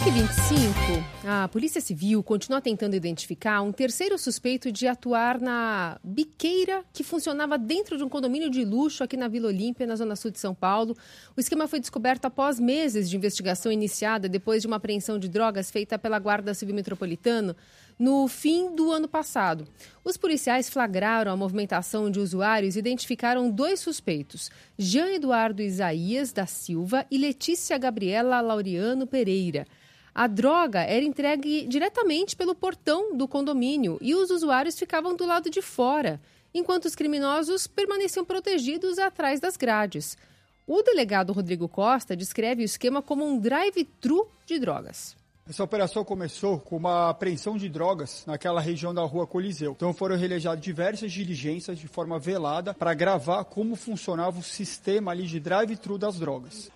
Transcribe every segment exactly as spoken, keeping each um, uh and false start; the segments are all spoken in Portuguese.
cinco e vinte e cinco, a Polícia Civil continua tentando identificar um terceiro suspeito de atuar na biqueira que funcionava dentro de um condomínio de luxo aqui na Vila Olímpia, na zona sul de São Paulo. O esquema foi descoberto após meses de investigação iniciada depois de uma apreensão de drogas feita pela Guarda Civil Metropolitana no fim do ano passado. Os policiais flagraram a movimentação de usuários e identificaram dois suspeitos, Jean Eduardo Isaías da Silva e Letícia Gabriela Laureano Pereira. A droga era entregue diretamente pelo portão do condomínio e os usuários ficavam do lado de fora, enquanto os criminosos permaneciam protegidos atrás das grades. O delegado Rodrigo Costa descreve o esquema como um drive-thru de drogas. Essa operação começou com uma apreensão de drogas naquela região da rua Coliseu. Então foram realizadas diversas diligências de forma velada para gravar como funcionava o sistema ali de drive-thru das drogas.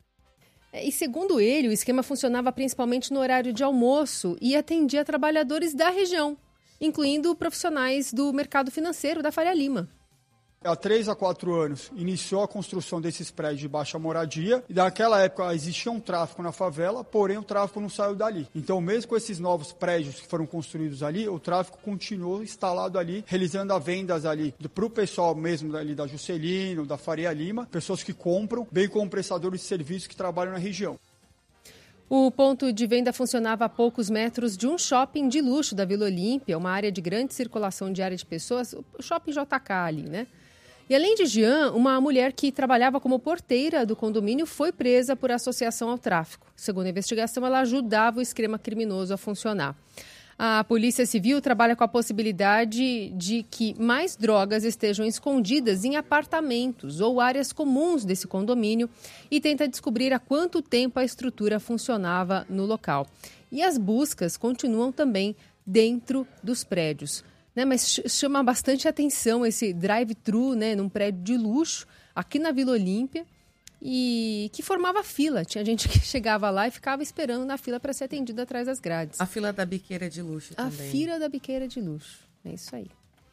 E segundo ele, o esquema funcionava principalmente no horário de almoço e atendia trabalhadores da região, incluindo profissionais do mercado financeiro da Faria Lima. Há três a quatro anos, iniciou a construção desses prédios de baixa moradia e naquela época existia um tráfico na favela, porém o tráfico não saiu dali. Então, mesmo com esses novos prédios que foram construídos ali, o tráfico continuou instalado ali, realizando as vendas ali para o pessoal mesmo ali da Juscelino, da Faria Lima, pessoas que compram, bem como prestadores de serviços que trabalham na região. O ponto de venda funcionava a poucos metros de um shopping de luxo da Vila Olímpia, uma área de grande circulação diária de pessoas, o shopping J K ali, né? E além de Jean, uma mulher que trabalhava como porteira do condomínio foi presa por associação ao tráfico. Segundo a investigação, ela ajudava o esquema criminoso a funcionar. A Polícia Civil trabalha com a possibilidade de que mais drogas estejam escondidas em apartamentos ou áreas comuns desse condomínio e tenta descobrir há quanto tempo a estrutura funcionava no local. E as buscas continuam também dentro dos prédios. Né, mas chama bastante atenção esse drive-thru, né, num prédio de luxo, aqui na Vila Olímpia, e que formava fila. Tinha gente que chegava lá e ficava esperando na fila para ser atendido atrás das grades. A fila da biqueira de luxo também. A fila da biqueira de luxo. É isso aí.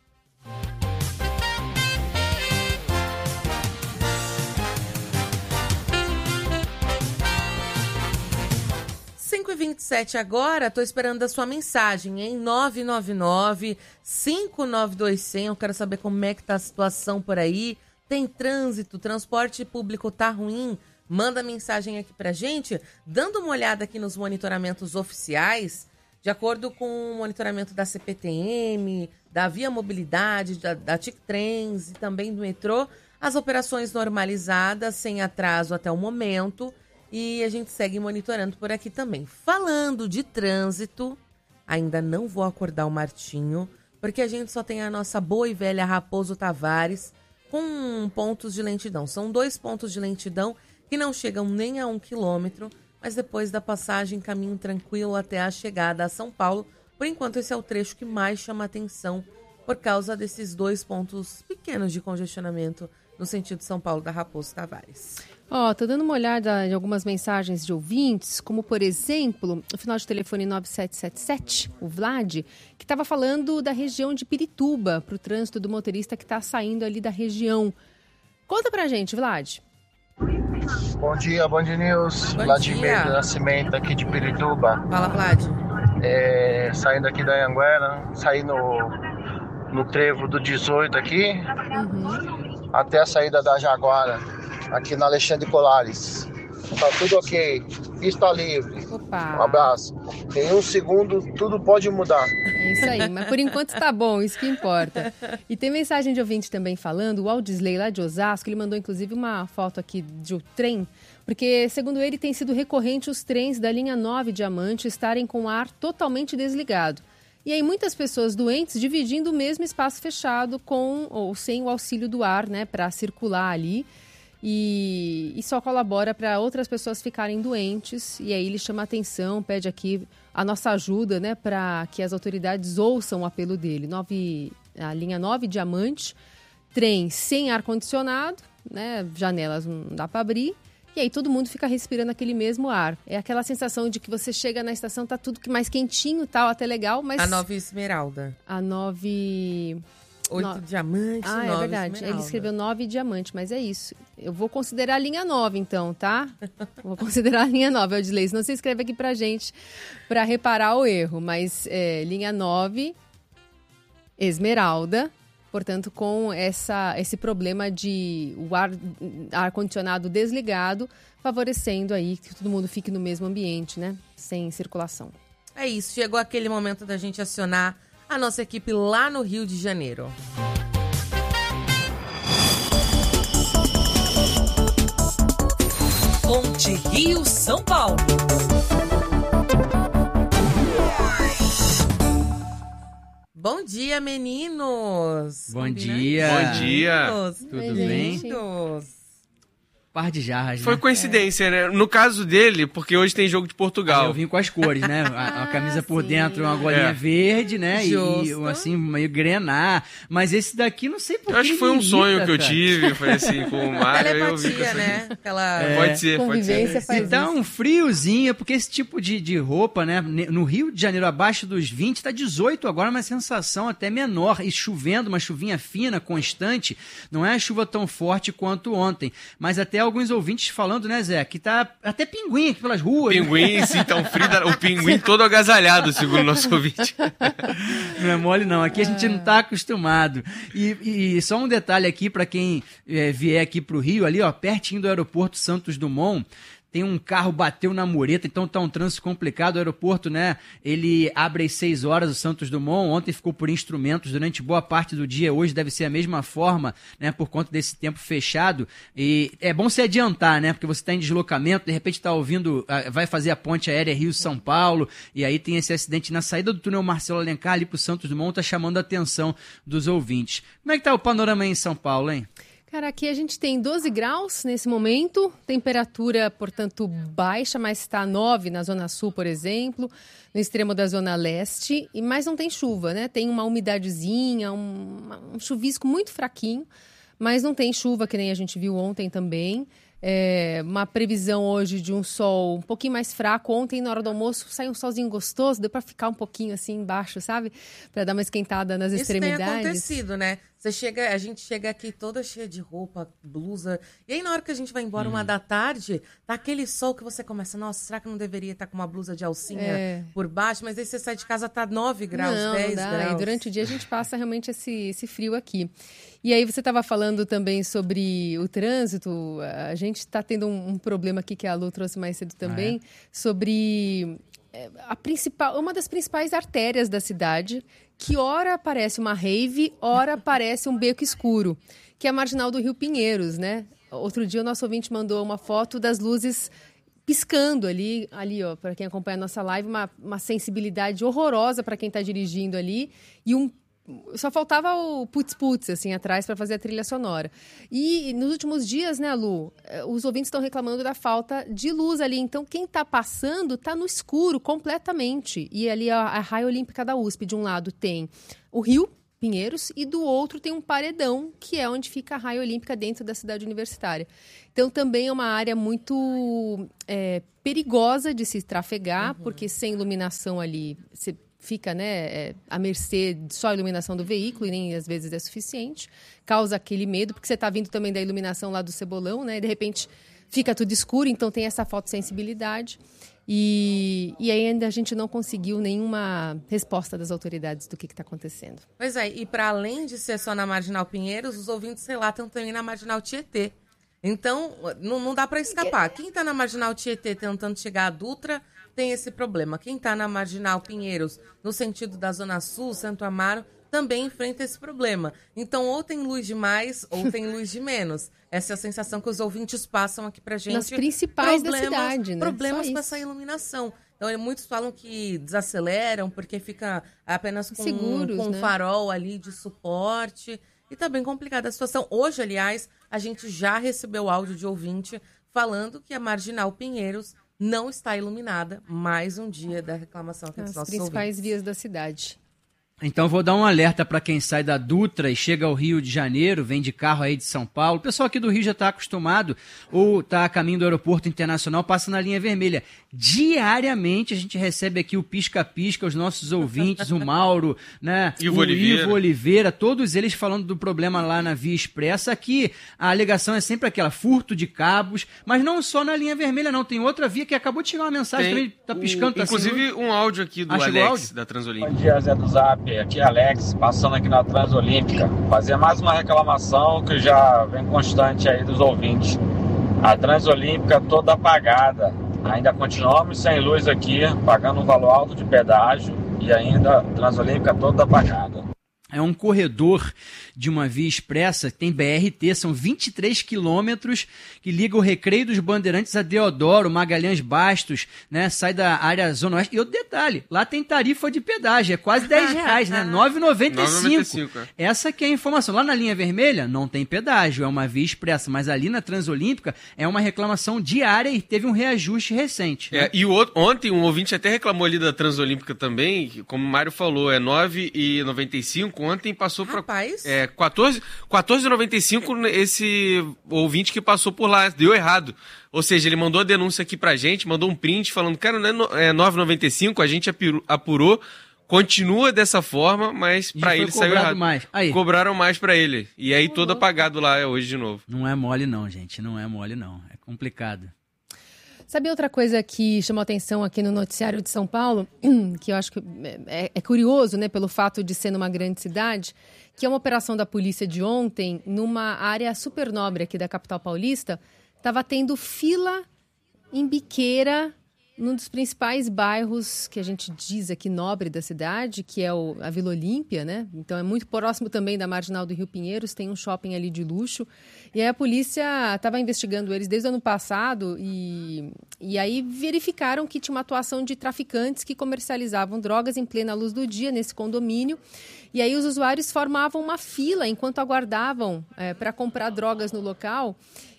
cinco e vinte e sete agora, tô esperando a sua mensagem, em nove nove nove, cinco nove dois zero zero. Eu quero saber como é que tá a situação por aí. Tem trânsito, transporte público tá ruim? Manda mensagem aqui pra gente, dando uma olhada aqui nos monitoramentos oficiais, de acordo com o monitoramento da C P T M, da Via Mobilidade, da, da T I C Trens e também do metrô, as operações normalizadas, sem atraso até o momento. E a gente segue monitorando por aqui também. Falando de trânsito, ainda não vou acordar o Martinho, porque a gente só tem a nossa boa e velha Raposo Tavares com pontos de lentidão. São dois pontos de lentidão que não chegam nem a um quilômetro, mas depois da passagem, caminho tranquilo até a chegada a São Paulo. Por enquanto, esse é o trecho que mais chama atenção por causa desses dois pontos pequenos de congestionamento no sentido São Paulo da Raposo Tavares. Ó, oh, tô dando uma olhada em algumas mensagens de ouvintes, como, por exemplo, o final de telefone nove sete sete sete, o Vlad, que estava falando da região de Pirituba, para o trânsito do motorista que está saindo ali da região. Conta pra gente, Vlad. Bom dia, Band News. Bom Vladimir dia. do Nascimento, aqui de Pirituba. Fala, Vlad. É, saindo aqui da Anhanguera, saí no, no trevo do dezoito aqui, Uhum. até a saída da Jaguara, aqui na Alexandre Colares. Tá tudo ok, pista livre. Opa. Um abraço. Em um segundo, tudo pode mudar. É isso aí, mas por enquanto está bom, isso que importa. E tem mensagem de ouvinte também falando, o Aldisley lá de Osasco, ele mandou inclusive uma foto aqui de um trem, porque segundo ele tem sido recorrente os trens da linha nove Diamante estarem com o ar totalmente desligado. E aí muitas pessoas doentes dividindo o mesmo espaço fechado com ou sem o auxílio do ar, né, para circular ali. E, e só colabora para outras pessoas ficarem doentes. E aí ele chama a atenção, pede aqui a nossa ajuda, né, para que as autoridades ouçam o apelo dele. Nove, a linha nove Diamante, trem sem ar-condicionado, né, janelas não dá para abrir. E aí todo mundo fica respirando aquele mesmo ar. É aquela sensação de que você chega na estação, tá tudo mais quentinho, tal, até legal, mas... A nove Esmeralda. A nove... Oito No... diamantes, ah, nove é verdade. esmeralda. Ele escreveu nove diamante, mas é isso. Eu vou considerar a linha nove, então, tá? Vou considerar a linha nove, Odilei. Não se escreve aqui pra gente pra reparar o erro, mas é, linha nove, esmeralda, portanto, com essa, esse problema de o ar, ar-condicionado desligado, favorecendo aí que todo mundo fique no mesmo ambiente, né? Sem circulação. É isso, chegou aquele momento da gente acionar a nossa equipe lá no Rio de Janeiro. Ponte Rio-São Paulo. Bom dia, meninos! Bom dia! Bom dia! Tudo Oi, bem? gente. Par de jarras, Foi né? coincidência, né? No caso dele, porque hoje tem jogo de Ah, Portugal. eu vim com as cores, né? A, a camisa por sim. dentro, uma golinha É. verde, né? E, Justo. assim, meio grenar. Mas esse daqui, não sei por Eu acho que foi um me sonho irrita, que eu cara. tive, foi assim, com o Mário. aí eu vi que Telepatia, essa- né? Aquela... É. Pode ser, pode Convivência ser. faz Se dá isso. um friozinho, porque esse tipo de, de roupa, né? No Rio de Janeiro, abaixo dos vinte, tá dezoito agora, uma sensação até menor. E chovendo, uma chuvinha fina, constante. Não é a chuva tão forte quanto ontem. Mas até alguns ouvintes falando, né, Zé? Que tá até pinguim aqui pelas ruas. né? Pinguim, sim, tão frio, da- o pinguim todo agasalhado, segundo o nosso ouvinte. Não é mole, não. Aqui a gente não tá acostumado. E, e só um detalhe aqui para quem é, vier aqui pro Rio, ali, ó, pertinho do aeroporto Santos Dumont, tem um carro bateu na mureta, então tá um trânsito complicado. O aeroporto, né, ele abre às seis horas, o Santos Dumont. Ontem ficou por instrumentos durante boa parte do dia. Hoje deve ser a mesma forma, né, por conta desse tempo fechado. E é bom se adiantar, né, porque você tá em deslocamento, de repente tá ouvindo, ah, vai fazer a ponte aérea Rio-São Paulo, e aí tem esse acidente na saída do túnel Marcelo Alencar ali pro Santos Dumont, tá chamando a atenção dos ouvintes. Como é que tá o panorama aí em São Paulo, hein? Cara, aqui a gente tem doze graus nesse momento, temperatura, portanto, baixa, mas está nove na Zona Sul, por exemplo, no extremo da Zona Leste, e mas não tem chuva, né? Tem uma umidadezinha, um, um chuvisco muito fraquinho, mas não tem chuva, que nem a gente viu ontem também. É, uma previsão hoje de um sol um pouquinho mais fraco. Ontem, na hora do almoço, saiu um solzinho gostoso, deu para ficar um pouquinho assim embaixo, sabe? Para dar uma esquentada nas Isso extremidades. tem acontecido, né? Você chega, a gente chega aqui toda cheia de roupa, blusa, e aí na hora que a gente vai embora, uma da tarde, tá aquele sol que você começa, nossa, será que eu não deveria estar com uma blusa de alcinha É. por baixo? Mas aí você sai de casa, tá nove graus, não, dez não dá. graus. E durante o dia a gente passa realmente esse, esse frio aqui. E aí você estava falando também sobre o trânsito. A gente está tendo um, um problema aqui que a Lu trouxe mais cedo também, Ah, sobre é, a principal, uma das principais artérias da cidade, que ora parece uma rave, ora parece um beco escuro, que é a marginal do Rio Pinheiros, né? Outro dia o nosso ouvinte mandou uma foto das luzes piscando ali, ali ó, para quem acompanha a nossa live, uma, uma sensibilidade horrorosa para quem está dirigindo ali, e um só faltava o putz-putz, assim, atrás para fazer a trilha sonora. E nos últimos dias, né, Lu, os ouvintes estão reclamando da falta de luz ali. Então, quem está passando está no escuro completamente. E ali a, a raia olímpica da U S P, de um lado tem o Rio Pinheiros e do outro tem um paredão, que é onde fica a raia olímpica dentro da cidade universitária. Então, também é uma área muito é, perigosa de se trafegar, uhum. porque sem iluminação ali... Você fica, né, é, à mercê só a iluminação do veículo e nem às vezes é suficiente. Causa aquele medo, porque você está vindo também da iluminação lá do Cebolão, né? E de repente fica tudo escuro, então tem essa fotossensibilidade. E, e ainda a gente não conseguiu nenhuma resposta das autoridades do que está acontecendo. Pois é, e para além de ser só na Marginal Pinheiros, os ouvintes relatam também na Marginal Tietê. Então, não, não dá para escapar. Quem está na Marginal Tietê tentando chegar à Dutra tem esse problema. Quem está na Marginal Pinheiros, no sentido da Zona Sul, Santo Amaro, também enfrenta esse problema. Então, ou tem luz de mais, ou tem luz de menos. Essa é a sensação que os ouvintes passam aqui pra gente. Nas principais da problemas, cidade, né? Problemas Só com isso. essa iluminação. Então, muitos falam que desaceleram, porque fica apenas com, Seguros, com um né? farol ali de suporte. E tá bem complicada a situação. Hoje, aliás, a gente já recebeu áudio de ouvinte falando que a Marginal Pinheiros não está iluminada. Mais um dia da reclamação aqui dos As nossos principais ouvintes. vias da cidade. Então vou dar um alerta para quem sai da Dutra e chega ao Rio de Janeiro, vem de carro aí de São Paulo. O pessoal aqui do Rio já está acostumado ou está a caminho do aeroporto internacional, passa na linha vermelha. Diariamente a gente recebe aqui o pisca-pisca, os nossos ouvintes, o Mauro, né, Ivo o Oliveira. Ivo Oliveira, todos eles falando do problema lá na Via Expressa. Aqui a alegação é sempre aquela, furto de cabos, mas não só na linha vermelha não, tem outra via que acabou de chegar uma mensagem Tem também, tá piscando. o- tá inclusive assim, um áudio aqui do Ah, chegou Alex, áudio? da Bom Transolímpica. dia, Zé do Zap. Aqui é Alex, passando aqui na Transolímpica. Fazer mais uma reclamação que já vem constante aí dos ouvintes. A Transolímpica toda apagada. Ainda continuamos sem luz aqui, pagando um valor alto de pedágio e ainda a Transolímpica toda apagada. É um corredor de uma via expressa, tem B R T, são vinte e três quilômetros que liga o Recreio dos Bandeirantes a Deodoro, Magalhães Bastos, né? Sai da área Zona Oeste. E outro detalhe, lá tem tarifa de pedágio, é quase dez reais, né? nove reais e noventa e cinco nove reais e noventa e cinco, é. Essa que é a informação. Lá na linha vermelha não tem pedágio, é uma via expressa, mas ali na Transolímpica é uma reclamação diária e teve um reajuste recente. né? É, e o outro, ontem um ouvinte até reclamou ali da Transolímpica também, que, como o Mário falou, é nove reais e noventa e cinco, ontem passou para Rapaz. é, quatorze reais e noventa e cinco esse ouvinte que passou por lá, deu errado. Ou seja, ele mandou a denúncia aqui pra gente, mandou um print falando, cara, não é, no, é nove reais e noventa e cinco, a gente apiru- apurou, continua dessa forma, mas E pra foi ele saiu cobrado errado. mais. Aí. Cobraram mais pra ele. E aí todo apagado lá é hoje de novo. Não é mole não, gente, não é mole não, é complicado. Sabe outra coisa que chamou atenção aqui no noticiário de São Paulo, que eu acho que é, é curioso, né, pelo fato de ser numa grande cidade, que é uma operação da polícia de ontem, numa área super nobre aqui da capital paulista, estava tendo fila em biqueira num dos principais bairros que a gente diz aqui nobre da cidade, que é o, a Vila Olímpia, né? Então é muito próximo também da Marginal do Rio Pinheiros, tem um shopping ali de luxo. E aí a polícia estava investigando eles desde o ano passado e, e aí verificaram que tinha uma atuação de traficantes que comercializavam drogas em plena luz do dia nesse condomínio. E aí os usuários formavam uma fila enquanto aguardavam é, para comprar drogas no local.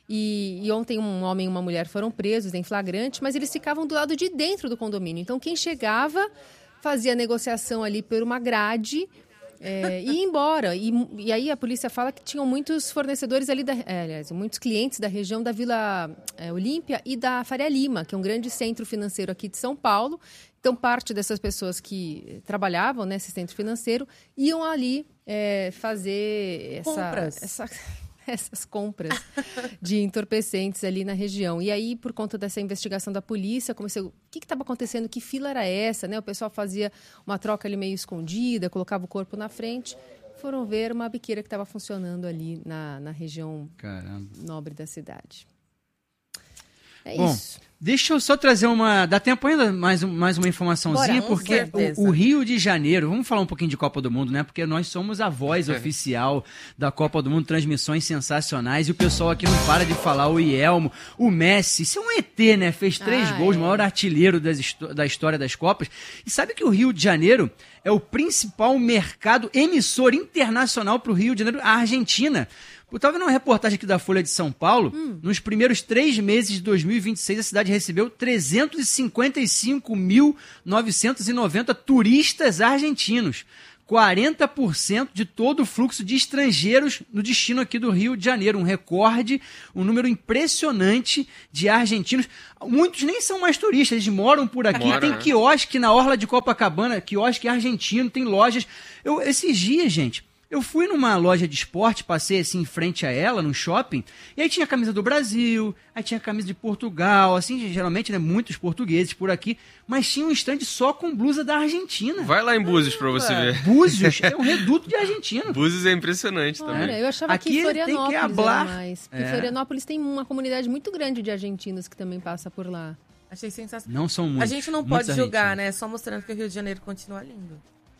E, e ontem um homem e uma mulher foram presos em flagrante, mas eles ficavam do lado de dentro do condomínio. Então quem chegava fazia a negociação ali por uma grade é, e ia embora. E, e aí a polícia fala que tinham muitos fornecedores ali, da, é, aliás, muitos clientes da região da Vila é, Olímpia e da Faria Lima, que é um grande centro financeiro aqui de São Paulo. Então parte dessas pessoas que trabalhavam nesse centro financeiro iam ali é, fazer essa... Compras. essa essas compras de entorpecentes ali na região. E aí, por conta dessa investigação da polícia, comecei, o que estava acontecendo? Que fila era essa? Né? O pessoal fazia uma troca ali meio escondida, colocava o corpo na frente. Foram ver uma biqueira que estava funcionando ali na, na região Caramba. nobre da cidade. É Bom, isso. deixa eu só trazer uma... Dá tempo ainda mais, um- mais uma informaçãozinha? Bora, com porque certeza. o, o Rio de Janeiro... Vamos falar um pouquinho de Copa do Mundo, né? Porque nós somos a voz oficial da Copa do Mundo, transmissões sensacionais. E o pessoal aqui não para de falar. O Ielmo, o Messi. Isso é um E T, né? Fez três Ah, gols, é. maior artilheiro das histó- da história das Copas. E sabe que o Rio de Janeiro é o principal mercado emissor internacional para o Rio de Janeiro, a Argentina. Eu estava vendo uma reportagem aqui da Folha de São Paulo. Hum. Nos primeiros três meses de dois mil e vinte e seis, a cidade recebeu trezentos e cinquenta e cinco mil novecentos e noventa turistas argentinos. quarenta por cento de todo o fluxo de estrangeiros no destino aqui do Rio de Janeiro. Um recorde, um número impressionante de argentinos. Muitos nem são mais turistas, eles moram por aqui. Mora, tem né? quiosque na orla de Copacabana, quiosque argentino, tem lojas. Eu, esses dias, gente... Eu fui numa loja de esporte, passei assim em frente a ela, num shopping, e aí tinha a camisa do Brasil, aí tinha a camisa de Portugal, assim, geralmente, né, muitos portugueses por aqui, mas tinha um stand só com blusa da Argentina. Vai lá em Búzios pra você ver. Búzios é um reduto de argentino. Búzios é impressionante também. Olha, eu achava Aqui que tem que Florianópolis era hablar. mais. Porque É. Florianópolis tem uma comunidade muito grande de argentinos que também passa por lá. Achei sensacional. Não são muitos. A gente não muitos pode julgar, argentinos. né? Só mostrando que o Rio de Janeiro continua lindo.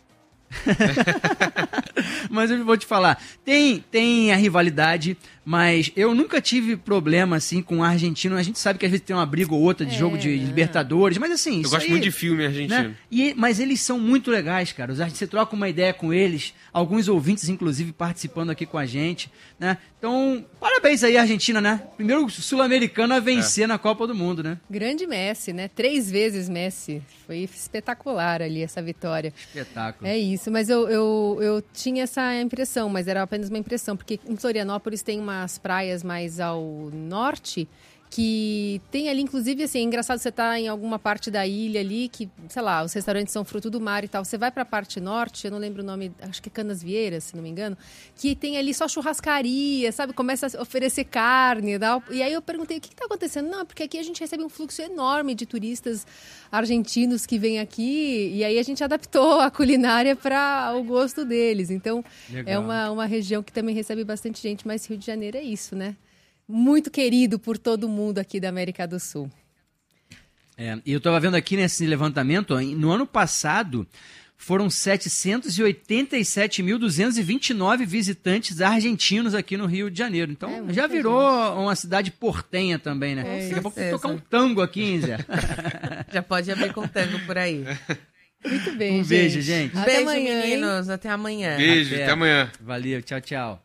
Mas eu vou te falar, tem, tem a rivalidade, mas eu nunca tive problema assim com o argentino. A gente sabe que às vezes tem uma briga ou outra de É, jogo de né? Libertadores, mas assim, Eu isso gosto aí, muito de filme argentino. né? E, mas eles são muito legais, cara. Os argentinos, você troca uma ideia com eles, alguns ouvintes, inclusive, participando aqui com a gente, né? Então, parabéns aí, Argentina, né? Primeiro sul-americano a vencer É. na Copa do Mundo, né? Grande Messi, né? Três vezes Messi. Foi espetacular ali essa vitória. Espetáculo. É isso. Isso, mas eu, eu, eu tinha essa impressão, mas era apenas uma impressão, porque em Florianópolis tem umas praias mais ao norte, que tem ali, inclusive, assim, é engraçado você estar em alguma parte da ilha ali, que, sei lá, os restaurantes são fruto do mar e tal. Você vai para a parte norte, eu não lembro o nome, acho que é Canasvieiras, se não me engano, que tem ali só churrascaria, sabe? Começa a oferecer carne e tal. E aí eu perguntei, o que está acontecendo? Não, porque aqui a gente recebe um fluxo enorme de turistas argentinos que vêm aqui, e aí a gente adaptou a culinária para o gosto deles. Então, legal. é uma, uma região que também recebe bastante gente, mas Rio de Janeiro é isso, né? Muito querido por todo mundo aqui da América do Sul. É, e eu estava vendo aqui nesse levantamento, ó, no ano passado foram setecentos e oitenta e sete mil duzentos e vinte e nove visitantes argentinos aqui no Rio de Janeiro. Então é, já virou gente. uma cidade portenha também, né? É, Daqui a pouco tocar um tango aqui, hein, Zé? Já pode abrir com tango por aí. Muito bem, Um gente. beijo, gente. Até beijo, amanhã, meninos. Hein? Até amanhã. Beijo, até, até amanhã. Valeu, tchau, tchau.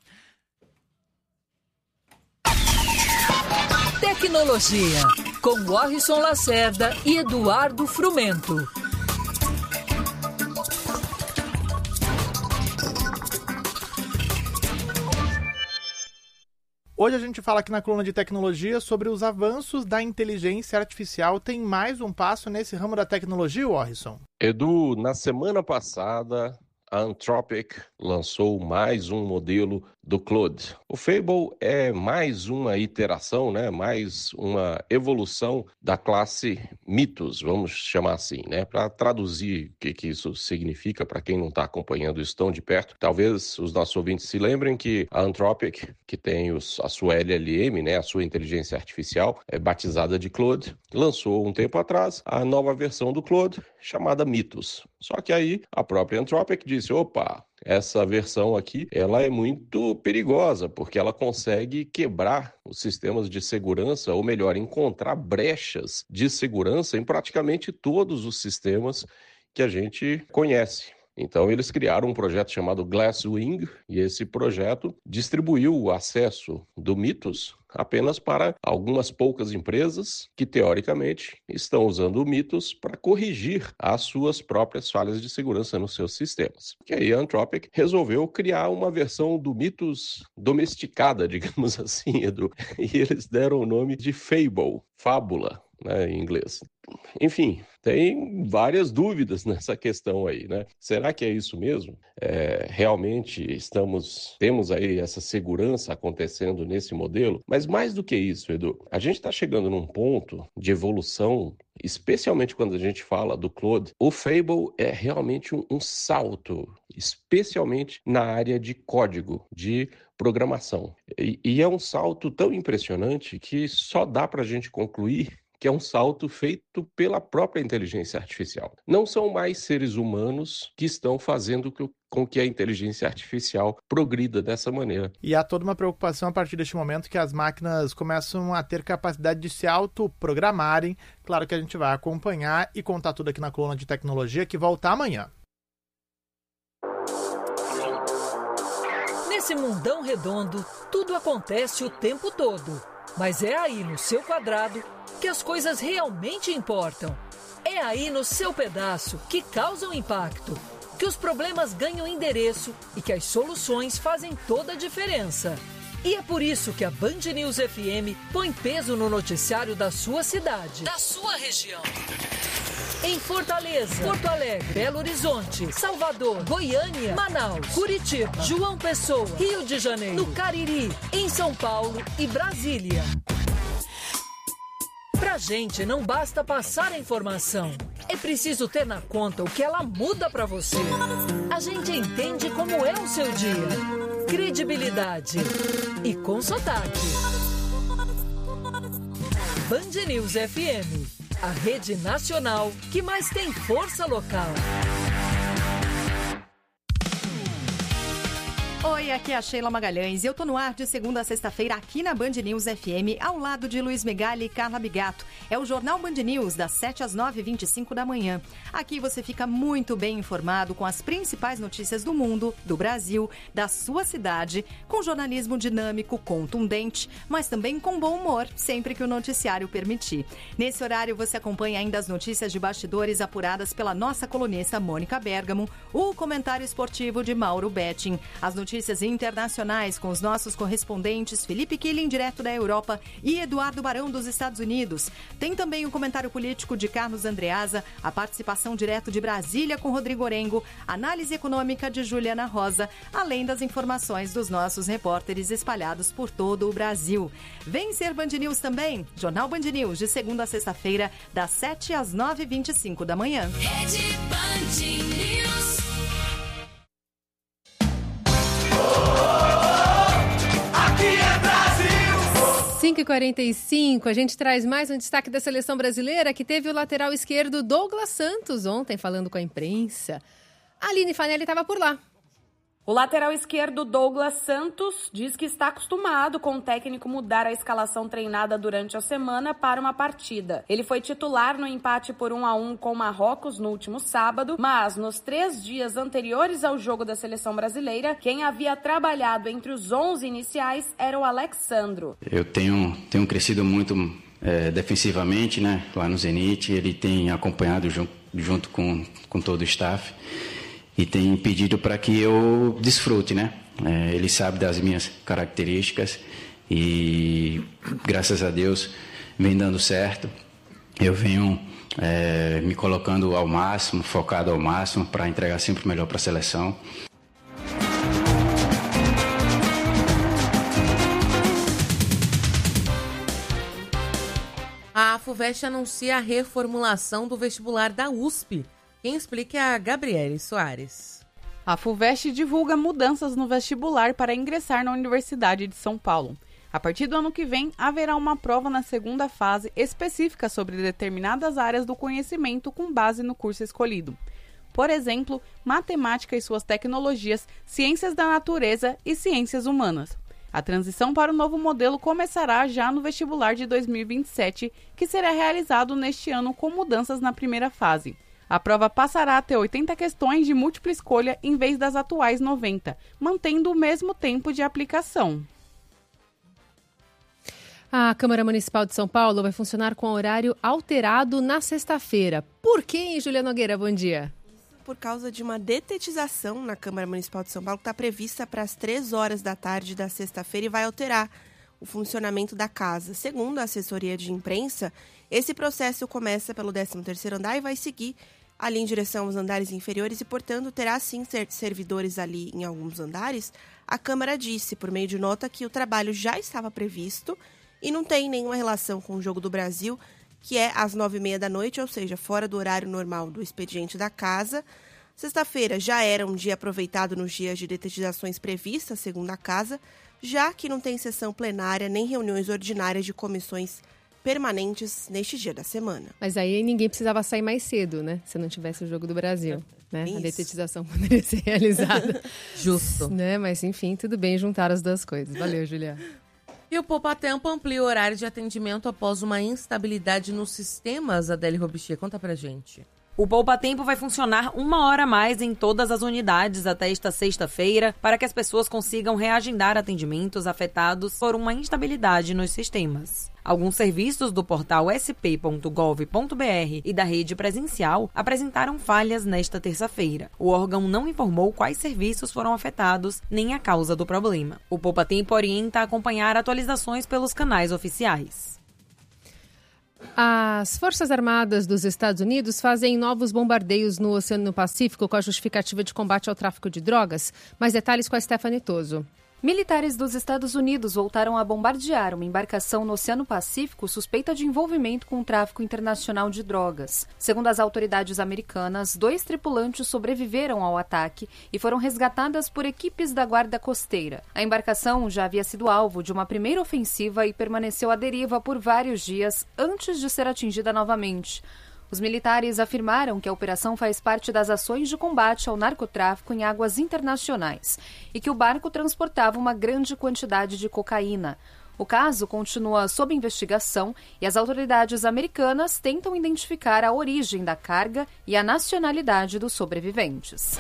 Tecnologia, com Warrison Lacerda e Eduardo Frumento. Hoje a gente fala aqui na coluna de tecnologia sobre os avanços da inteligência artificial. Tem mais um passo nesse ramo da tecnologia, Warrison? Edu, na semana passada, a Anthropic lançou mais um modelo do Claude. O Fable é mais uma iteração, né? mais uma evolução da classe Mythos, vamos chamar assim, né? Para traduzir o que, que isso significa para quem não está acompanhando isso tão de perto. Talvez os nossos ouvintes se lembrem que a Anthropic, que tem os, a sua L L M, né? a sua inteligência artificial, é batizada de Claude, lançou um tempo atrás a nova versão do Claude, chamada Mythos. Só que aí a própria Anthropic disse, opa, essa versão aqui, ela é muito perigosa, porque ela consegue quebrar os sistemas de segurança, ou melhor, encontrar brechas de segurança em praticamente todos os sistemas que a gente conhece. Então, eles criaram um projeto chamado Glasswing, e esse projeto distribuiu o acesso do Mythos apenas para algumas poucas empresas que, teoricamente, estão usando o Mythos para corrigir as suas próprias falhas de segurança nos seus sistemas. E aí a Anthropic resolveu criar uma versão do Mythos domesticada, digamos assim, Edu, e eles deram o nome de Fable, fábula, né, em inglês. Enfim, tem várias dúvidas nessa questão aí, né? Será que é isso mesmo? É, realmente estamos, temos aí essa segurança acontecendo nesse modelo? Mas mais do que isso, Edu, a gente está chegando num ponto de evolução, especialmente quando a gente fala do Claude. O Fable é realmente um, um salto, especialmente na área de código, de programação. E, e é um salto tão impressionante que só dá para a gente concluir que é um salto feito pela própria inteligência artificial. Não são mais seres humanos que estão fazendo com que a inteligência artificial progrida dessa maneira. E há toda uma preocupação a partir deste momento que as máquinas começam a ter capacidade de se autoprogramarem. Claro que a gente vai acompanhar e contar tudo aqui na coluna de tecnologia, que volta amanhã. Nesse mundão redondo, tudo acontece o tempo todo. Mas é aí no seu quadrado que as coisas realmente importam. É aí no seu pedaço que causam impacto, que os problemas ganham endereço e que as soluções fazem toda a diferença. E é por isso que a Band News F M põe peso no noticiário da sua cidade, da sua região. Em Fortaleza, Porto Alegre, Belo Horizonte, Salvador, Goiânia, Manaus, Curitiba, João Pessoa, Rio de Janeiro, no Cariri, em São Paulo e Brasília. Pra gente não basta passar a informação, é preciso ter na conta o que ela muda pra você. A gente entende como é o seu dia, credibilidade e com sotaque. Band News F M, a rede nacional que mais tem força local. Oi, Oi, aqui é a Sheila Magalhães e eu tô no ar de segunda a sexta-feira aqui na Band News F M, ao lado de Luiz Megali e Carla Bigato. É o Jornal Band News, das sete às nove e vinte e cinco da manhã. Aqui você fica muito bem informado com as principais notícias do mundo, do Brasil, da sua cidade, com jornalismo dinâmico, contundente, mas também com bom humor, sempre que o noticiário permitir. Nesse horário você acompanha ainda as notícias de bastidores apuradas pela nossa colunista Mônica Bergamo, o comentário esportivo de Mauro Betting, as notícias internacionais com os nossos correspondentes Felipe Killing, direto da Europa, e Eduardo Barão, dos Estados Unidos. Tem também o comentário político de Carlos Andreasa, a participação direto de Brasília com Rodrigo Orengo, análise econômica de Juliana Rosa, além das informações dos nossos repórteres espalhados por todo o Brasil. Vem ser Band News também, Jornal Band News, de segunda a sexta-feira, das sete às nove e vinte e cinco da manhã. Rede Band News. cinco e quarenta e cinco, a gente traz mais um destaque da seleção brasileira, que teve o lateral esquerdo Douglas Santos ontem falando com a imprensa. A Aline Fanelli estava por lá. O lateral esquerdo Douglas Santos diz que está acostumado com o técnico mudar a escalação treinada durante a semana para uma partida. Ele foi titular no empate por um a um com Marrocos no último sábado, mas nos três dias anteriores ao jogo da seleção brasileira, quem havia trabalhado entre os onze iniciais era o Alexandro. Eu tenho, tenho crescido muito é, defensivamente, né? Lá no Zenit, ele tem acompanhado junto, junto com, com todo o staff. E tem pedido para que eu desfrute, né? É, ele sabe das minhas características e, graças a Deus, vem dando certo. Eu venho é, me colocando ao máximo, focado ao máximo, para entregar sempre o melhor para a seleção. A FUVEST anuncia a reformulação do vestibular da U S P. Quem explica é a Gabriele Soares. A FUVEST divulga mudanças no vestibular para ingressar na Universidade de São Paulo. A partir do ano que vem, haverá uma prova na segunda fase específica sobre determinadas áreas do conhecimento com base no curso escolhido. Por exemplo, matemática e suas tecnologias, ciências da natureza e ciências humanas. A transição para o novo modelo começará já no vestibular de dois mil e vinte e sete, que será realizado neste ano com mudanças na primeira fase. A prova passará a ter oitenta questões de múltipla escolha em vez das atuais noventa, mantendo o mesmo tempo de aplicação. A Câmara Municipal de São Paulo vai funcionar com horário alterado na sexta-feira. Por quê, Juliana Nogueira? Bom dia. Por causa de uma detetização na Câmara Municipal de São Paulo que está prevista para as três horas da tarde da sexta-feira e vai alterar o funcionamento da casa. Segundo a assessoria de imprensa, esse processo começa pelo décimo terceiro andar e vai seguir ali em direção aos andares inferiores e, portanto, terá sim servidores ali em alguns andares. A Câmara disse, por meio de nota, que o trabalho já estava previsto e não tem nenhuma relação com o Jogo do Brasil, que é às nove e meia da noite, ou seja, fora do horário normal do expediente da casa. Sexta-feira já era um dia aproveitado nos dias de detetizações previstas, segundo a casa, já que não tem sessão plenária nem reuniões ordinárias de comissões permanentes neste dia da semana. Mas aí ninguém precisava sair mais cedo, né? Se não tivesse o Jogo do Brasil, né? A detetização poderia ser realizada. Justo. Né? Mas enfim, tudo bem juntar as duas coisas. Valeu, Juliana. E o Poupa Tempo amplia o horário de atendimento após uma instabilidade nos sistemas. Adele Robichê, conta pra gente. O Poupa Tempo vai funcionar uma hora a mais em todas as unidades até esta sexta-feira para que as pessoas consigam reagendar atendimentos afetados por uma instabilidade nos sistemas. Alguns serviços do portal s p ponto gov ponto b r e da rede presencial apresentaram falhas nesta terça-feira. O órgão não informou quais serviços foram afetados nem a causa do problema. O Poupa Tempo orienta a acompanhar atualizações pelos canais oficiais. As Forças Armadas dos Estados Unidos fazem novos bombardeios no Oceano Pacífico com a justificativa de combate ao tráfico de drogas. Mais detalhes com a Stephanie Toso. Militares dos Estados Unidos voltaram a bombardear uma embarcação no Oceano Pacífico suspeita de envolvimento com o tráfico internacional de drogas. Segundo as autoridades americanas, dois tripulantes sobreviveram ao ataque e foram resgatadas por equipes da Guarda Costeira. A embarcação já havia sido alvo de uma primeira ofensiva e permaneceu à deriva por vários dias antes de ser atingida novamente. Os militares afirmaram que a operação faz parte das ações de combate ao narcotráfico em águas internacionais e que o barco transportava uma grande quantidade de cocaína. O caso continua sob investigação e as autoridades americanas tentam identificar a origem da carga e a nacionalidade dos sobreviventes.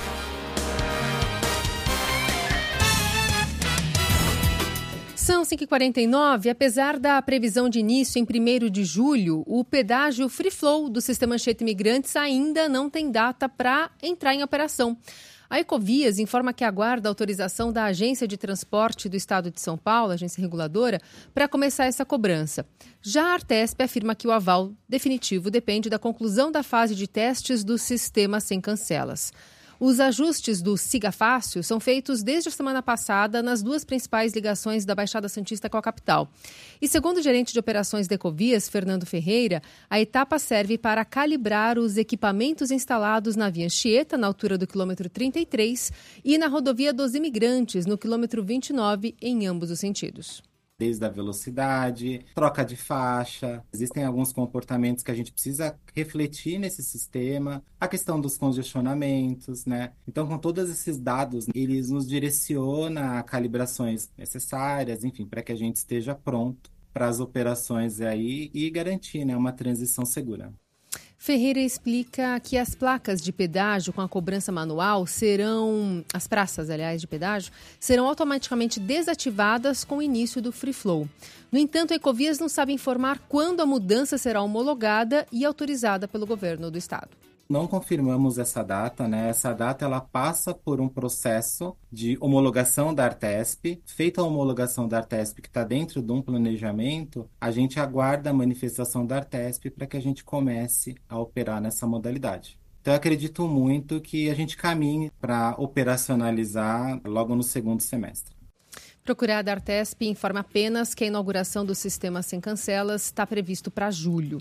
São cinco e quarenta e nove. Apesar da previsão de início em primeiro de julho, o pedágio Free Flow do Sistema Anchieta Imigrantes ainda não tem data para entrar em operação. A Ecovias informa que aguarda a autorização da Agência de Transporte do Estado de São Paulo, agência reguladora, para começar essa cobrança. Já a Artesp afirma que o aval definitivo depende da conclusão da fase de testes do sistema sem cancelas. Os ajustes do Siga Fácil são feitos desde a semana passada nas duas principais ligações da Baixada Santista com a capital. E segundo o gerente de operações da Ecovias, Fernando Ferreira, a etapa serve para calibrar os equipamentos instalados na Via Anchieta, na altura do quilômetro trinta e três, e na rodovia dos Imigrantes, no quilômetro vinte e nove, em ambos os sentidos. Desde a velocidade, troca de faixa, existem alguns comportamentos que a gente precisa refletir nesse sistema, a questão dos congestionamentos, né? Então, com todos esses dados, eles nos direcionam a calibrações necessárias, enfim, para que a gente esteja pronto para as operações aí e garantir, né, uma transição segura. Ferreira explica que as placas de pedágio com a cobrança manual serão, as praças, aliás, de pedágio, serão automaticamente desativadas com o início do Free Flow. No entanto, a Ecovias não sabe informar quando a mudança será homologada e autorizada pelo governo do estado. Não confirmamos essa data, né? Essa data ela passa por um processo de homologação da Artesp. Feita a homologação da Artesp, que está dentro de um planejamento, a gente aguarda a manifestação da Artesp para que a gente comece a operar nessa modalidade. Então, eu acredito muito que a gente caminhe para operacionalizar logo no segundo semestre. Procurada, a Artesp informa apenas que a inauguração do sistema sem cancelas está previsto para julho.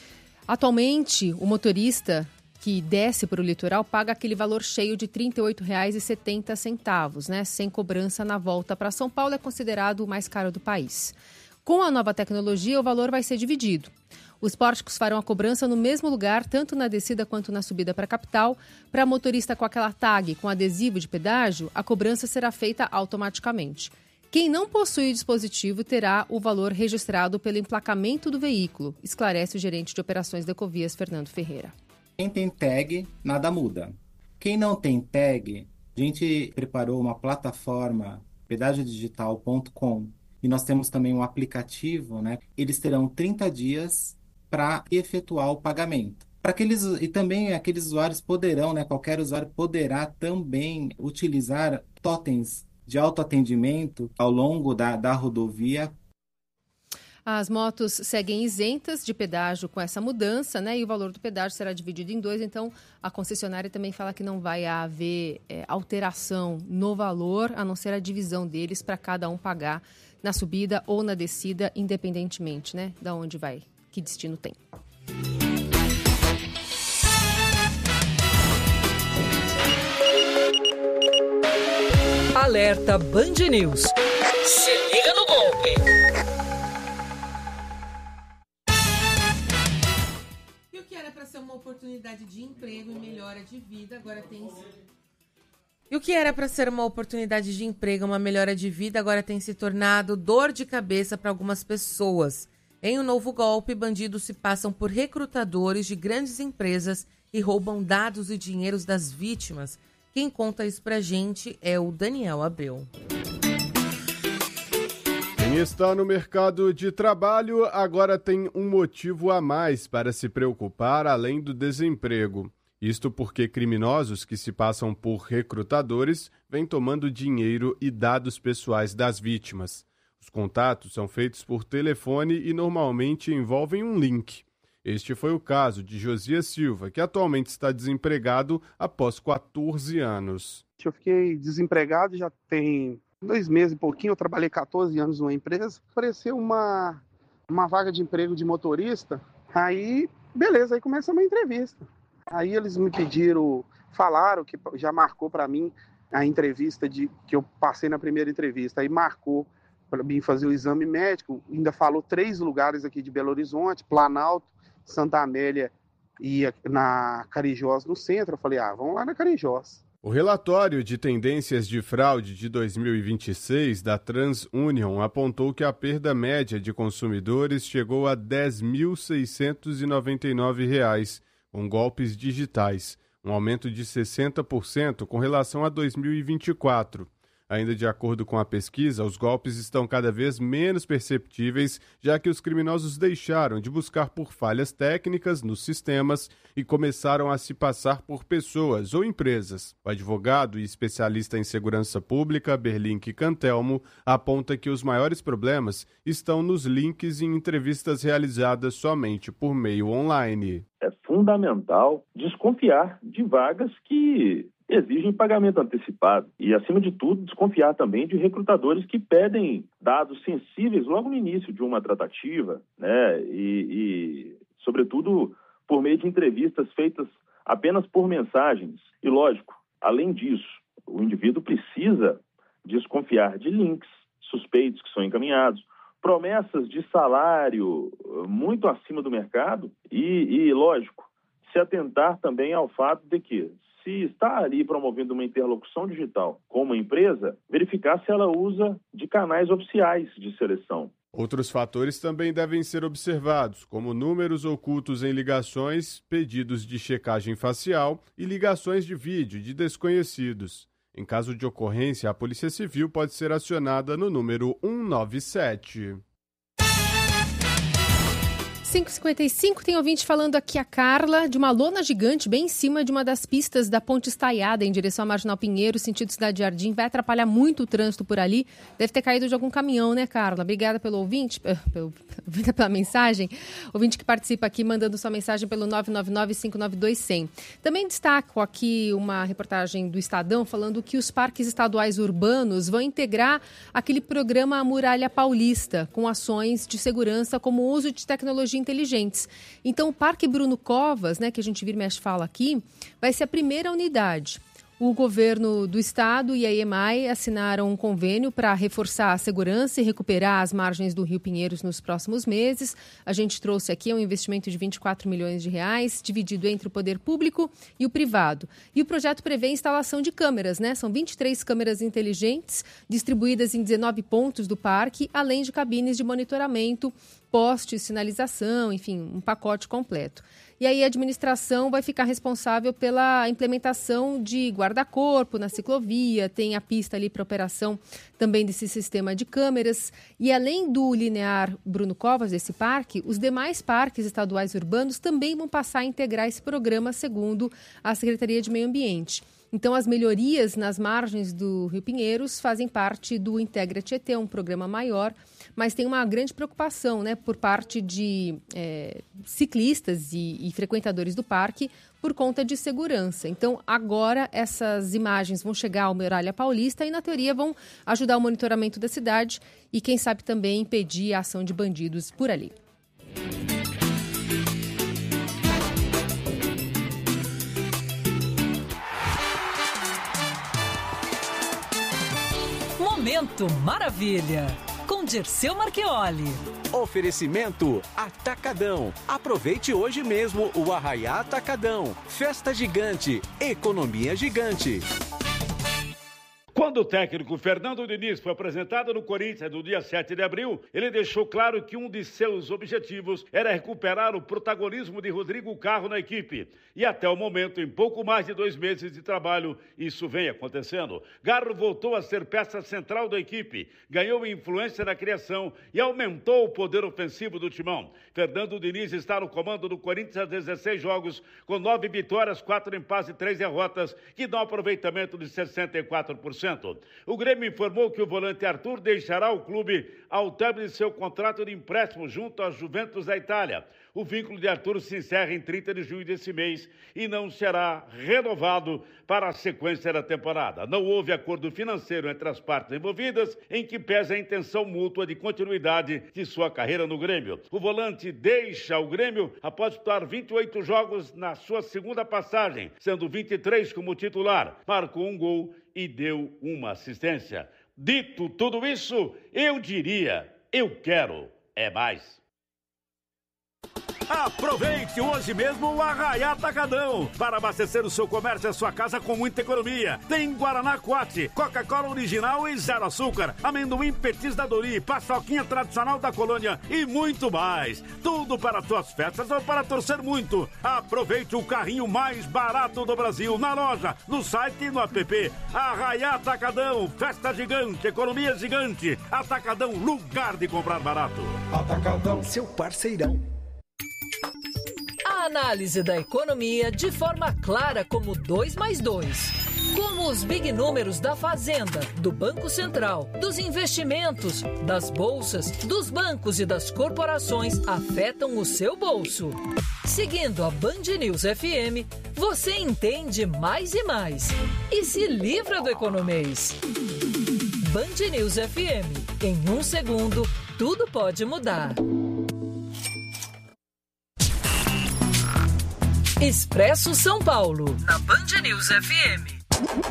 Atualmente, o motorista que desce para o litoral paga aquele valor cheio de trinta e oito reais e setenta centavos, né? Sem cobrança na volta para São Paulo, é considerado o mais caro do país. Com a nova tecnologia, o valor vai ser dividido. Os pórticos farão a cobrança no mesmo lugar, tanto na descida quanto na subida para a capital. Para motorista com aquela tag com adesivo de pedágio, a cobrança será feita automaticamente. Quem não possui o dispositivo terá o valor registrado pelo emplacamento do veículo, esclarece o gerente de operações da Ecovias, Fernando Ferreira. Quem tem tag, nada muda. Quem não tem tag, a gente preparou uma plataforma, pedágio digital ponto com, e nós temos também um aplicativo, né? Eles terão trinta dias para efetuar o pagamento. Para aqueles, e também aqueles usuários poderão, né? Qualquer usuário poderá também utilizar totens de autoatendimento ao longo da, da rodovia. As motos seguem isentas de pedágio com essa mudança, né? E o valor do pedágio será dividido em dois. Então, a concessionária também fala que não vai haver é, alteração no valor, a não ser a divisão deles para cada um pagar na subida ou na descida, independentemente, né? Da onde vai, que destino tem. Alerta Band News. Se liga no golpe. Uma oportunidade de emprego e melhora de vida, agora tem... E o que era para ser uma oportunidade de emprego, uma melhora de vida, agora tem se tornado dor de cabeça para algumas pessoas. Em um novo golpe, bandidos se passam por recrutadores de grandes empresas e roubam dados e dinheiros das vítimas. Quem conta isso pra gente é o Daniel Abreu. Quem está no mercado de trabalho agora tem um motivo a mais para se preocupar além do desemprego. Isto porque criminosos que se passam por recrutadores vêm tomando dinheiro e dados pessoais das vítimas. Os contatos são feitos por telefone e normalmente envolvem um link. Este foi o caso de Josias Silva, que atualmente está desempregado após quatorze anos. Eu fiquei desempregado já tem dois meses e pouquinho, eu trabalhei quatorze anos numa empresa, apareceu uma, uma vaga de emprego de motorista, aí beleza, aí começa uma entrevista. Aí eles me pediram, falaram que já marcou para mim a entrevista de, que eu passei na primeira entrevista, aí marcou para mim fazer o exame médico, ainda falou três lugares aqui de Belo Horizonte, Planalto, Santa Amélia ia na Carijós, no centro. Eu falei, ah, vamos lá na Carijós. O relatório de tendências de fraude de dois mil e vinte e seis da TransUnion apontou que a perda média de consumidores chegou a dez mil seiscentos e noventa e nove reais, com golpes digitais, um aumento de sessenta por cento com relação a dois mil e vinte e quatro. Ainda de acordo com a pesquisa, os golpes estão cada vez menos perceptíveis, já que os criminosos deixaram de buscar por falhas técnicas nos sistemas e começaram a se passar por pessoas ou empresas. O advogado e especialista em segurança pública, Berlink Cantelmo, aponta que os maiores problemas estão nos links em entrevistas realizadas somente por meio online. É fundamental desconfiar de vagas que exigem pagamento antecipado e, acima de tudo, desconfiar também de recrutadores que pedem dados sensíveis logo no início de uma tratativa, né? E, e, sobretudo, por meio de entrevistas feitas apenas por mensagens. E, lógico, além disso, o indivíduo precisa desconfiar de links suspeitos que são encaminhados, promessas de salário muito acima do mercado e, e, lógico, se atentar também ao fato de que, se está ali promovendo uma interlocução digital com uma empresa, verificar se ela usa de canais oficiais de seleção. Outros fatores também devem ser observados, como números ocultos em ligações, pedidos de checagem facial e ligações de vídeo de desconhecidos. Em caso de ocorrência, a Polícia Civil pode ser acionada no número cento e noventa e sete. cinco e cinquenta e cinco, tem ouvinte falando aqui, a Carla, de uma lona gigante bem em cima de uma das pistas da Ponte Estaiada, em direção à Marginal Pinheiro, sentido Cidade Jardim. Vai atrapalhar muito o trânsito por ali. Deve ter caído de algum caminhão, né, Carla? Obrigada pelo ouvinte, pelo, pela mensagem. Ouvinte que participa aqui, mandando sua mensagem pelo nove nove nove, cinco nove dois, zero zero. Também destaco aqui uma reportagem do Estadão falando que os parques estaduais urbanos vão integrar aquele programa Muralha Paulista, com ações de segurança como o uso de tecnologia inteligentes. Então, o Parque Bruno Covas, né, que a gente vira e mexe fala aqui, vai ser a primeira unidade. O governo do estado e a E M A I assinaram um convênio para reforçar a segurança e recuperar as margens do Rio Pinheiros nos próximos meses. A gente trouxe aqui um investimento de vinte e quatro milhões de reais, dividido entre o poder público e o privado. E o projeto prevê a instalação de câmeras, né? São vinte e três câmeras inteligentes, distribuídas em dezenove pontos do parque, além de cabines de monitoramento, postes, sinalização, enfim, um pacote completo. E aí a administração vai ficar responsável pela implementação de guarda-corpo na ciclovia, tem a pista ali para operação também desse sistema de câmeras. E além do linear Bruno Covas, desse parque, os demais parques estaduais urbanos também vão passar a integrar esse programa, segundo a Secretaria de Meio Ambiente. Então, as melhorias nas margens do Rio Pinheiros fazem parte do Integra Tietê, um programa maior, mas tem uma grande preocupação, né, por parte de é, ciclistas e, e frequentadores do parque por conta de segurança. Então, agora essas imagens vão chegar ao Muralha Paulista e, na teoria, vão ajudar o monitoramento da cidade e, quem sabe, também impedir a ação de bandidos por ali. Momento Maravilha, com Dirceu Marchioli. Oferecimento Atacadão. Aproveite hoje mesmo o Arraiá Atacadão. Festa gigante, economia gigante. Quando o técnico Fernando Diniz foi apresentado no Corinthians no dia sete de abril, ele deixou claro que um de seus objetivos era recuperar o protagonismo de Rodrigo Carro na equipe. E até o momento, em pouco mais de dois meses de trabalho, isso vem acontecendo. Garro voltou a ser peça central da equipe, ganhou influência na criação e aumentou o poder ofensivo do timão. Fernando Diniz está no comando do Corinthians há dezesseis jogos, com nove vitórias, quatro empates e três derrotas, que dão aproveitamento de sessenta e quatro por cento. O Grêmio informou que o volante Arthur deixará o clube ao término de seu contrato de empréstimo junto à Juventus da Itália. O vínculo de Arthur se encerra em trinta de junho desse mês e não será renovado para a sequência da temporada. Não houve acordo financeiro entre as partes envolvidas, em que pesa a intenção mútua de continuidade de sua carreira no Grêmio. O volante deixa o Grêmio após disputar vinte e oito jogos na sua segunda passagem, sendo vinte e três como titular. Marcou um gol e deu uma assistência. Dito tudo isso, eu diria, eu quero é mais. Aproveite hoje mesmo o Arraiá Atacadão para abastecer o seu comércio e a sua casa com muita economia. Tem Guaraná Quat, Coca-Cola original e zero açúcar, amendoim Petis da Dori, paçoquinha tradicional da Colônia e muito mais. Tudo para tuas festas ou para torcer muito. Aproveite o carrinho mais barato do Brasil na loja, no site e no app. Arraiá Atacadão, festa gigante, economia gigante. Atacadão, lugar de comprar barato. Atacadão, seu parceirão. A análise da economia de forma clara como dois mais dois. Como os big números da Fazenda, do Banco Central, dos investimentos, das bolsas, dos bancos e das corporações afetam o seu bolso. Seguindo a Band News F M, você entende mais e mais. E se livra do economês. Band News F M. Em um segundo, tudo pode mudar. Expresso São Paulo, na Band News F M.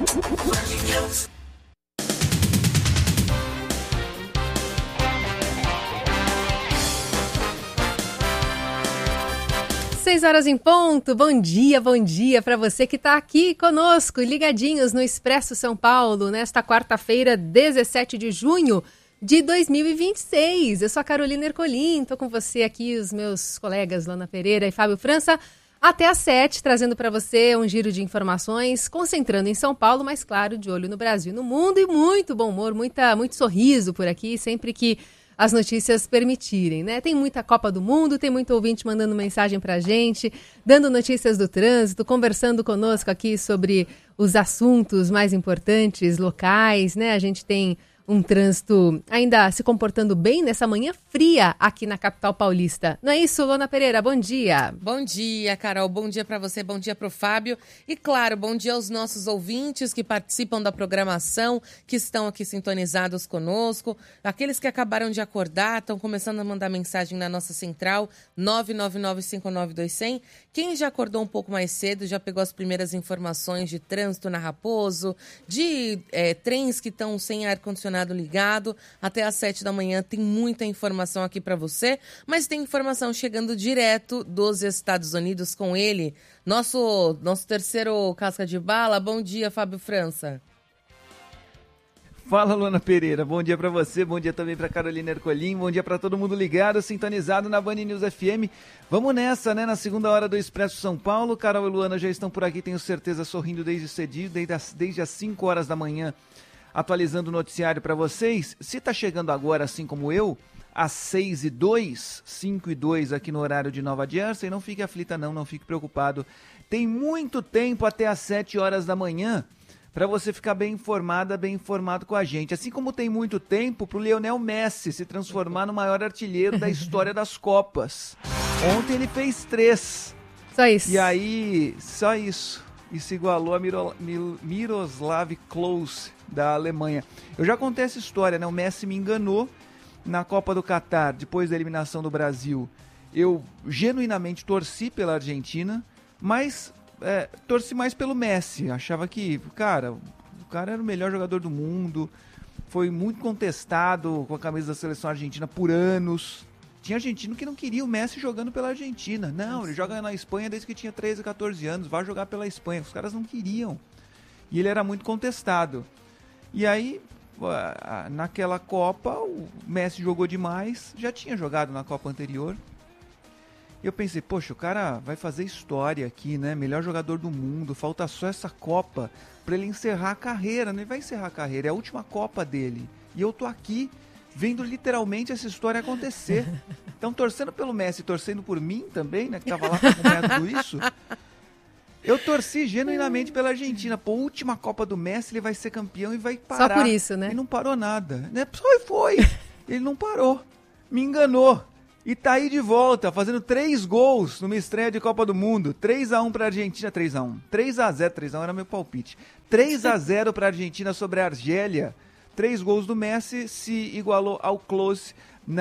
Seis horas em ponto, bom dia, bom dia para você que está aqui conosco, ligadinhos no Expresso São Paulo, nesta quarta-feira, dezessete de junho de dois mil e vinte e seis. Eu sou a Carolina Ercolim, estou com você aqui, os meus colegas Lana Pereira e Fábio França, até às sete, trazendo para você um giro de informações, concentrando em São Paulo, mas claro, de olho no Brasil e no mundo, e muito bom humor, muita, muito sorriso por aqui, sempre que as notícias permitirem, né? Tem muita Copa do Mundo, tem muito ouvinte mandando mensagem pra gente, dando notícias do trânsito, conversando conosco aqui sobre os assuntos mais importantes, locais, né? A gente tem um trânsito ainda se comportando bem nessa manhã fria aqui na capital paulista. Não é isso, Lona Pereira? Bom dia. Bom dia, Carol. Bom dia para você, bom dia para o Fábio. E, claro, bom dia aos nossos ouvintes que participam da programação, que estão aqui sintonizados conosco. Aqueles que acabaram de acordar, estão começando a mandar mensagem na nossa central, nove nove nove cinco nove dois zero zero. Quem já acordou um pouco mais cedo, já pegou as primeiras informações de trânsito na Raposo, de é, trens que estão sem ar-condicionado ligado, até às sete da manhã tem muita informação aqui para você, mas tem informação chegando direto dos Estados Unidos com ele, nosso, nosso terceiro casca de bala. Bom dia, Fábio França. Fala, Luana Pereira, bom dia para você, bom dia também para Carolina Ercolim, bom dia para todo mundo ligado, sintonizado na Band News F M. Vamos nessa, né, na segunda hora do Expresso São Paulo. Carol e Luana já estão por aqui, tenho certeza, sorrindo desde cedinho, desde as, desde as cinco horas da manhã, atualizando o noticiário para vocês. Se está chegando agora, assim como eu, às seis e dois, cinco e dois aqui no horário de Nova Jersey, não fique aflita não, não fique preocupado. Tem muito tempo até às sete horas da manhã para você ficar bem informada, bem informado com a gente. Assim como tem muito tempo para o Lionel Messi se transformar no maior artilheiro da história das Copas. Ontem ele fez três. Só isso. E aí, só isso. E se igualou a Miro, Miro, Miroslav Klose, da Alemanha. Eu já contei essa história, né? O Messi me enganou na Copa do Catar, depois da eliminação do Brasil. Eu genuinamente torci pela Argentina, mas é, torci mais pelo Messi. Achava que, cara, o cara era o melhor jogador do mundo, foi muito contestado com a camisa da seleção argentina por anos. Tinha argentino que não queria o Messi jogando pela Argentina. Não, ele joga na Espanha desde que tinha treze, quatorze anos, vai jogar pela Espanha. Os caras não queriam. E ele era muito contestado. E aí, naquela Copa, o Messi jogou demais, já tinha jogado na Copa anterior. E eu pensei, poxa, o cara vai fazer história aqui, né? Melhor jogador do mundo, falta só essa Copa para ele encerrar a carreira. Não, ele vai encerrar a carreira, é a última Copa dele. E eu tô aqui vendo literalmente essa história acontecer. Então, torcendo pelo Messi, torcendo por mim também, né? Que tava lá pra acompanhar tudo isso. Eu torci genuinamente pela Argentina. Pô, última Copa do Messi, ele vai ser campeão e vai parar. Só por isso, né? E não parou nada. Né? Foi, foi. Ele não parou. Me enganou. E tá aí de volta, fazendo três gols numa estreia de Copa do Mundo. três a um pra Argentina, três a um. três a zero, três a um era meu palpite. três a zero pra Argentina sobre a Argélia. Três gols do Messi, se igualou ao Klose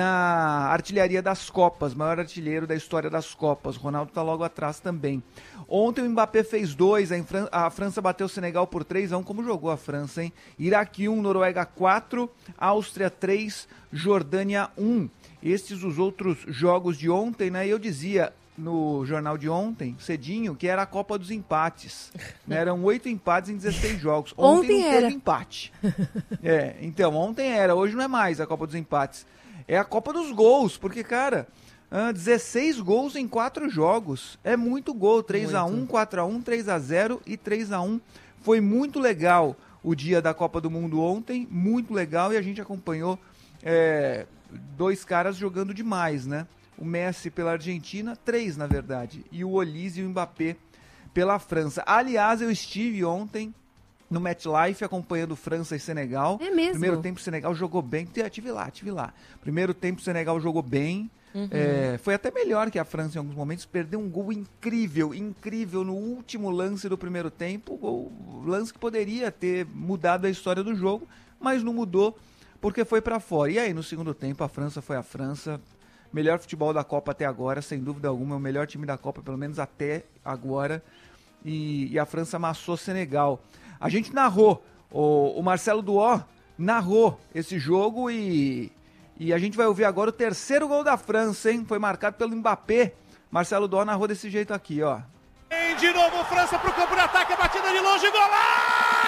na artilharia das Copas, maior artilheiro da história das Copas. O Ronaldo tá logo atrás também. Ontem o Mbappé fez dois, a França bateu o Senegal por três a um, como jogou a França, hein? Iraque um, Noruega quatro, Áustria três, Jordânia um. Estes os outros jogos de ontem, né? E eu dizia, no jornal de ontem, cedinho, que era a Copa dos Empates. Né? Eram oito empates em dezesseis jogos. Ontem, ontem não era. Teve empate. É, então, ontem era, hoje não é mais a Copa dos Empates. É a Copa dos Gols, porque, cara, dezesseis gols em quatro jogos. É muito gol, três a um, quatro a um, três a zero e três a um. Foi muito legal o dia da Copa do Mundo ontem, muito legal, e a gente acompanhou é, dois caras jogando demais, né? O Messi pela Argentina, três na verdade, e o Olise e o Mbappé pela França. Aliás, eu estive ontem no MetLife acompanhando França e Senegal. É mesmo? Primeiro tempo o Senegal jogou bem, estive lá, estive lá. Primeiro tempo o Senegal jogou bem, uhum. é, foi até melhor que a França em alguns momentos, perdeu um gol incrível, incrível no último lance do primeiro tempo, gol, lance que poderia ter mudado a história do jogo, mas não mudou porque foi para fora. E aí no segundo tempo a França foi a França, melhor futebol da Copa até agora, sem dúvida alguma, é o melhor time da Copa, pelo menos até agora, e, e a França amassou Senegal. A gente narrou, o, o Marcelo Duó narrou esse jogo e, e a gente vai ouvir agora o terceiro gol da França, hein? Foi marcado pelo Mbappé. Marcelo Duó narrou desse jeito aqui, ó. Vem de novo França pro campo de ataque, a batida de longe, golaço!